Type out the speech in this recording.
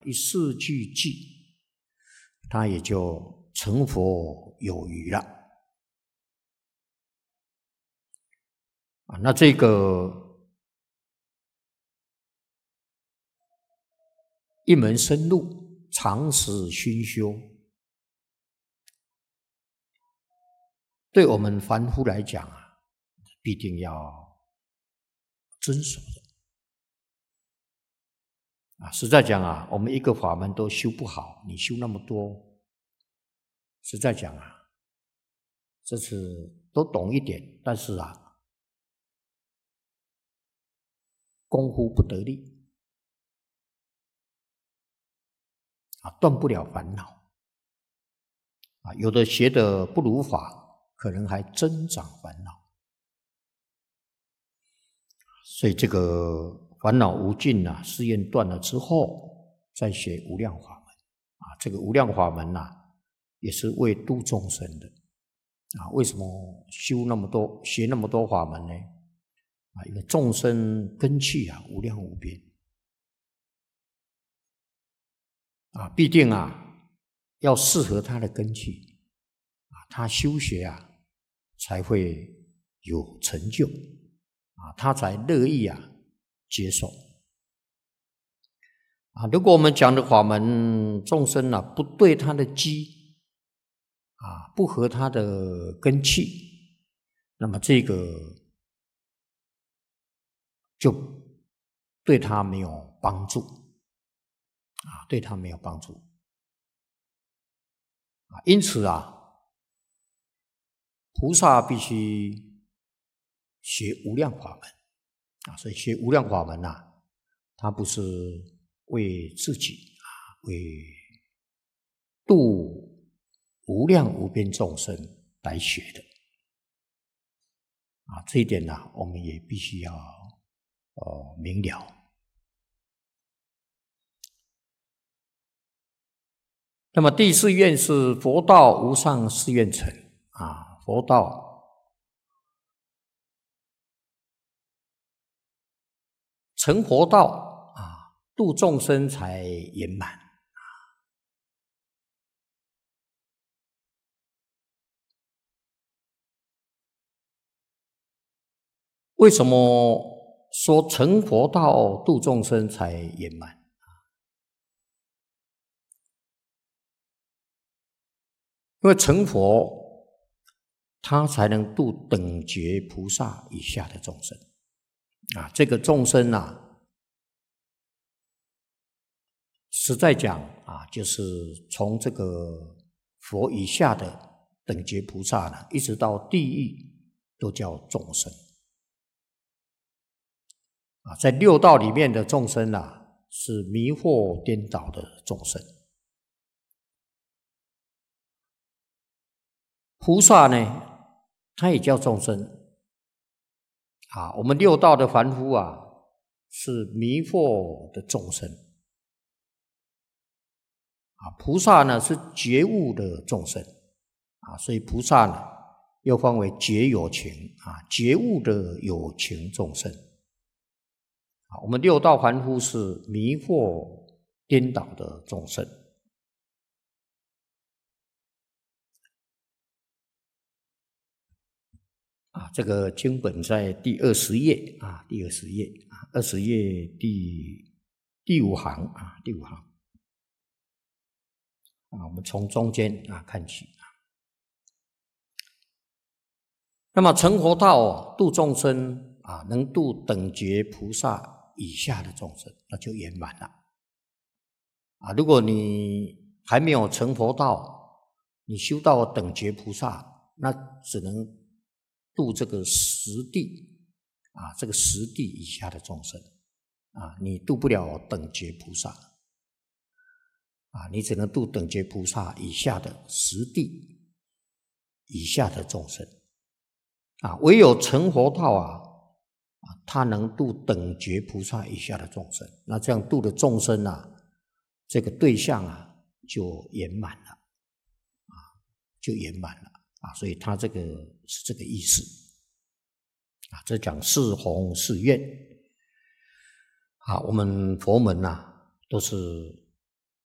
一世俱寂，他也就成佛有余了。那这个一门深入，长时熏修，对我们凡夫来讲必定要遵守的。实在讲我们一个法门都修不好，你修那么多，实在讲这次都懂一点，但是功夫不得力断不了烦恼有的学得不如法，可能还增长烦恼。所以这个烦恼无尽试验断了之后，再学无量法门这个无量法门也是为度众生的为什么修那么多，学那么多法门呢？因为众生根器无量无边必定要适合他的根器他修学才会有成就他才乐意接受如果我们讲的法门众生不对他的机不合他的根器，那么这个就对他没有帮助对他没有帮助因此菩萨必须学无量法门所以学无量法门它不是为自己为度无量无边众生来学的这一点我们也必须要明了。那么第四愿是佛道无上誓愿成佛道成佛道度众生才圆满为什么说成佛道度众生才圆满？因为成佛他才能度等觉菩萨以下的众生这个众生实在讲就是从这个佛以下的等觉菩萨一直到地狱都叫众生在六道里面的众生是迷惑颠倒的众生菩萨呢他也叫众生我们六道的凡夫是迷惑的众生菩萨呢是觉悟的众生所以菩萨呢又分为觉有情觉悟的有情众生我们六道凡夫是迷惑颠倒的众生这个经本在第20页第20页20页第5行第5行我们从中间看起那么成佛道度众生能度等觉菩萨以下的众生，那就圆满了如果你还没有成佛道，你修到等觉菩萨，那只能度这个十地这个十地以下的众生你度不了等觉菩萨你只能度等觉菩萨以下的十地以下的众生唯有成佛道他能度等觉菩萨以下的众生，那这样度的众生这个对象就圆满了就圆满了所以他这个是这个意思这讲是弘是愿我们佛门都是